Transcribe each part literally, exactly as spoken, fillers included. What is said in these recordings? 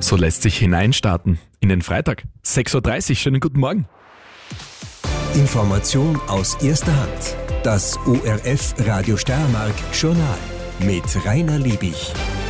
So lässt sich hineinstarten in den Freitag. sechs Uhr dreißig, schönen guten Morgen. Information aus erster Hand. Das O R F Radio Steiermark Journal mit Rainer Liebig.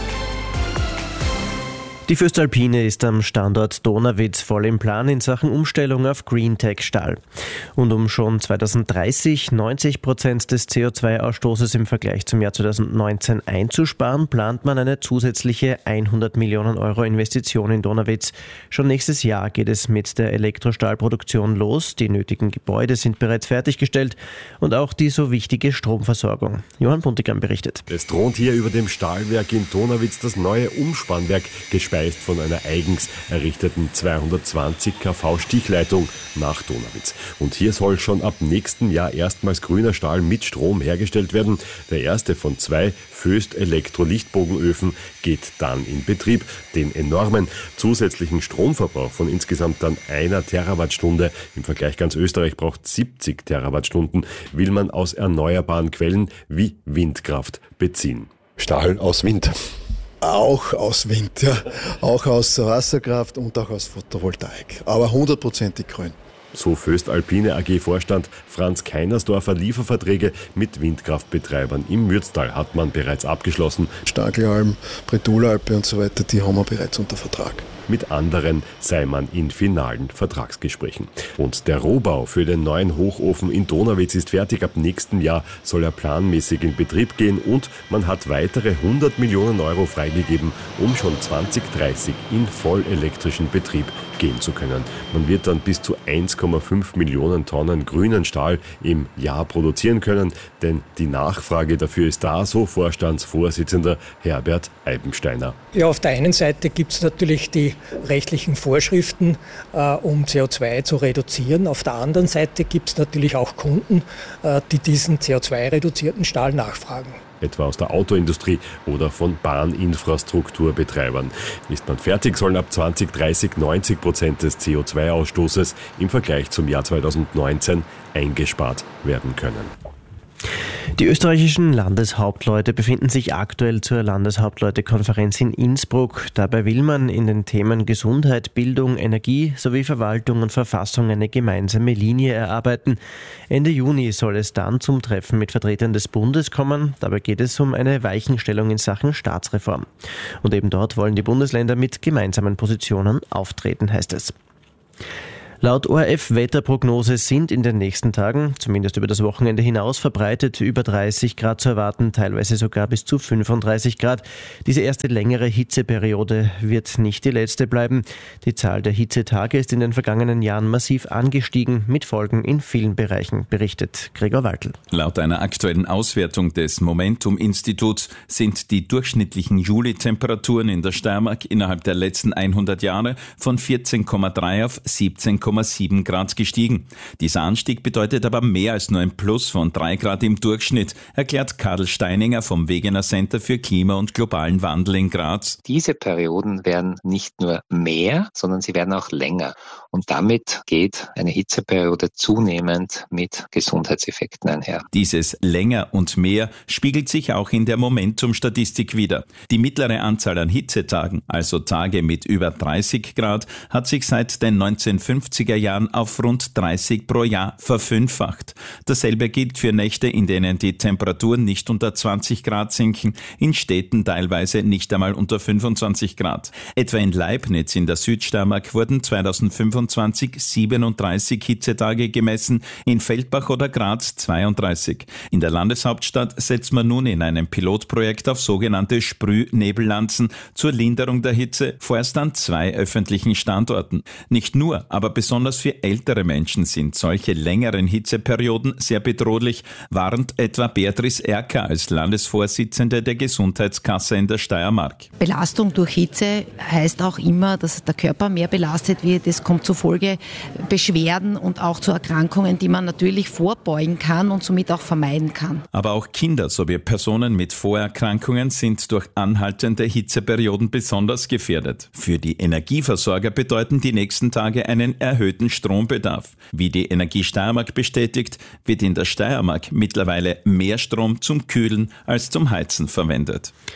Die voestalpine ist am Standort Donawitz voll im Plan in Sachen Umstellung auf Greentech-Stahl. Und um schon zweitausenddreißig neunzig Prozent des C O zwei Ausstoßes im Vergleich zum Jahr zweitausendneunzehn einzusparen, plant man eine zusätzliche hundert Millionen Euro Investition in Donawitz. Schon nächstes Jahr geht es mit der Elektrostahlproduktion los. Die nötigen Gebäude sind bereits fertiggestellt und auch die so wichtige Stromversorgung. Johann Buntigam berichtet. Es thront hier über dem Stahlwerk in Donawitz das neue Umspannwerk, gespeist von einer eigens errichteten zweihundertzwanzig Kilovolt Stichleitung nach Donawitz. Und hier soll schon ab nächsten Jahr erstmals grüner Stahl mit Strom hergestellt werden. Der erste von zwei Voest-Elektro-Lichtbogenöfen geht dann in Betrieb. Den enormen zusätzlichen Stromverbrauch von insgesamt dann einer Terawattstunde, im Vergleich ganz Österreich braucht siebzig Terawattstunden, will man aus erneuerbaren Quellen wie Windkraft beziehen. Stahl aus Wind. Auch aus Wind, ja. Auch aus Wasserkraft und auch aus Photovoltaik. Aber hundertprozentig grün. So voestalpine A G-Vorstand Franz Keinersdorfer. Lieferverträge mit Windkraftbetreibern im Mürztal hat man bereits abgeschlossen. Starkelalm, Bretulalpe und so weiter, die haben wir bereits unter Vertrag. Mit anderen sei man in finalen Vertragsgesprächen. Und der Rohbau für den neuen Hochofen in Donawitz ist fertig. Ab nächsten Jahr soll er planmäßig in Betrieb gehen und man hat weitere hundert Millionen Euro freigegeben, um schon zwanzig dreißig in vollelektrischen Betrieb gehen zu können. Man wird dann bis zu eins Komma fünf Millionen Tonnen grünen Stahl im Jahr produzieren können, denn die Nachfrage dafür ist da, so Vorstandsvorsitzender Herbert Eibensteiner. Ja, auf der einen Seite gibt es natürlich die rechtlichen Vorschriften, äh, um C O zwei zu reduzieren. Auf der anderen Seite gibt es natürlich auch Kunden, äh, die diesen C O zwei reduzierten Stahl nachfragen. Etwa aus der Autoindustrie oder von Bahninfrastrukturbetreibern. Ist man fertig, sollen ab zwanzig dreißig neunzig Prozent des C O zwei Ausstoßes im Vergleich zum Jahr zweitausendneunzehn eingespart werden können. Die österreichischen Landeshauptleute befinden sich aktuell zur Landeshauptleutekonferenz in Innsbruck. Dabei will man in den Themen Gesundheit, Bildung, Energie sowie Verwaltung und Verfassung eine gemeinsame Linie erarbeiten. Ende Juni soll es dann zum Treffen mit Vertretern des Bundes kommen. Dabei geht es um eine Weichenstellung in Sachen Staatsreform. Und eben dort wollen die Bundesländer mit gemeinsamen Positionen auftreten, heißt es. Laut O R F-Wetterprognose sind in den nächsten Tagen, zumindest über das Wochenende hinaus, verbreitet über dreißig Grad zu erwarten, teilweise sogar bis zu fünfunddreißig Grad. Diese erste längere Hitzeperiode wird nicht die letzte bleiben. Die Zahl der Hitzetage ist in den vergangenen Jahren massiv angestiegen, mit Folgen in vielen Bereichen, berichtet Gregor Waltl. Laut einer aktuellen Auswertung des Momentum-Instituts sind die durchschnittlichen Juli-Temperaturen in der Steiermark innerhalb der letzten hundert Jahre von vierzehn Komma drei auf siebzehn Komma sieben Grad gestiegen. Dieser Anstieg bedeutet aber mehr als nur ein Plus von drei Grad im Durchschnitt, erklärt Karl Steininger vom Wegener Center für Klima- und globalen Wandel in Graz. Diese Perioden werden nicht nur mehr, sondern sie werden auch länger. Und damit geht eine Hitzeperiode zunehmend mit Gesundheitseffekten einher. Dieses länger und mehr spiegelt sich auch in der Momentum-Statistik wider. Die mittlere Anzahl an Hitzetagen, also Tage mit über dreißig Grad, hat sich seit den neunzehnhundertfünfziger Jahren auf rund dreißig pro Jahr verfünffacht. Dasselbe gilt für Nächte, in denen die Temperaturen nicht unter zwanzig Grad sinken, in Städten teilweise nicht einmal unter fünfundzwanzig Grad. Etwa in Leibniz in der Südsteiermark wurden zweitausendfünfundzwanzig siebenunddreißig Hitzetage gemessen, in Feldbach oder Graz zweiunddreißig. In der Landeshauptstadt setzt man nun in einem Pilotprojekt auf sogenannte Sprühnebellanzen zur Linderung der Hitze, vorerst an zwei öffentlichen Standorten. Nicht nur, aber besonders für ältere Menschen sind solche längeren Hitzeperioden sehr bedrohlich, warnt etwa Beatrice Erker als Landesvorsitzende der Gesundheitskasse in der Steiermark. Belastung durch Hitze heißt auch immer, dass der Körper mehr belastet wird. Es kommt zu Folgebeschwerden und auch zu Erkrankungen, die man natürlich vorbeugen kann und somit auch vermeiden kann. Aber auch Kinder sowie Personen mit Vorerkrankungen sind durch anhaltende Hitzeperioden besonders gefährdet. Für die Energieversorger bedeuten die nächsten Tage einen erhöhten Strombedarf. Wie die Energie Steiermark bestätigt, wird in der Steiermark mittlerweile mehr Strom zum Kühlen als zum Heizen verwendet.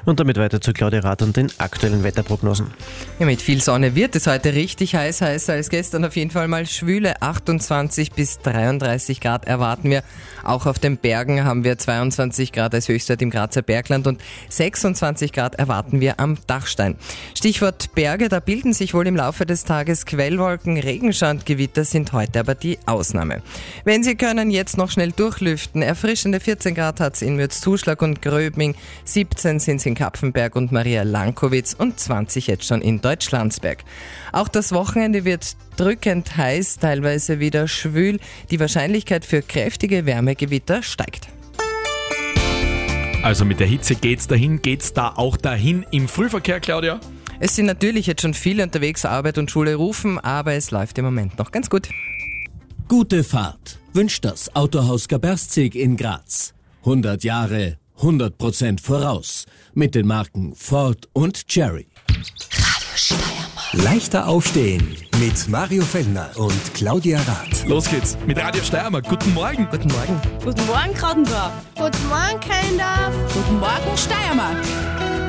Und damit weiter zu Claudia Rath und den aktuellen Wetterprognosen. Ja, mit viel Sonne wird es heute richtig heiß, heißer als gestern auf jeden Fall mal schwüle achtundzwanzig bis dreiunddreißig Grad erwarten wir. Auch auf den Bergen haben wir zweiundzwanzig Grad als Höchstwert im Grazer Bergland und sechsundzwanzig Grad erwarten wir am Dachstein. Stichwort Berge, da bilden sich wohl im Laufe des Tages Quellwolken, Regenschaugewitter sind heute aber die Ausnahme. Wenn Sie können, jetzt noch schnell durchlüften. Erfrischende vierzehn Grad hat es in Mürzzuschlag und Gröbming, siebzehn sind es in Kapfenberg und Maria Lankowitz und zwanzig jetzt schon in Deutschlandsberg. Auch das Wochenende wird drückend heiß, teilweise wieder schwül. Die Wahrscheinlichkeit für kräftige Wärmegewitter steigt. Also mit der Hitze geht's dahin, geht's da auch dahin im Frühverkehr, Claudia? Es sind natürlich jetzt schon viele unterwegs, Arbeit und Schule rufen, aber es läuft im Moment noch ganz gut. Gute Fahrt wünscht das Autohaus Gaberstzig in Graz. hundert Jahre, hundert Prozent voraus. Mit den Marken Ford und Cherry. Radio Steiermark. Leichter aufstehen mit Mario Fellner und Claudia Rath. Los geht's mit Radio Steiermark. Guten Morgen. Guten Morgen. Guten Morgen, Krautendorf. Guten Morgen, Kellendorf. Guten Morgen, Steiermark.